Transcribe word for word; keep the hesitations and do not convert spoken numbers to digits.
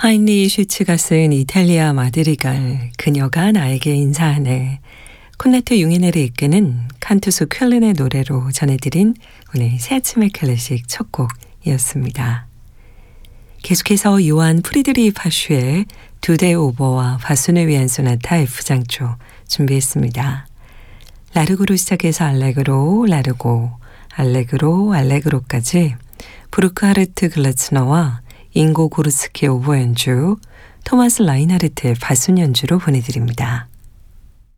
하인리 슈츠가 쓴 이탈리아 마드리갈 그녀가 나에게 인사하네, 콘네트 융인회를 이끄는 칸투스 쾰른의 노래로 전해드린 오늘 새 아침의 클래식 첫 곡이었습니다. 계속해서 요한 프리드리히 파슈의 두 대 오보와 바순을 위한 소나타 F장조 준비했습니다. 라르고로 시작해서 알레그로, 라르고, 알레그로, 알레그로까지 브루크하르트 글라츠너와 잉고 고르스키 오보 연주, 토마스 라인하르트의 바순 연주로 보내드립니다.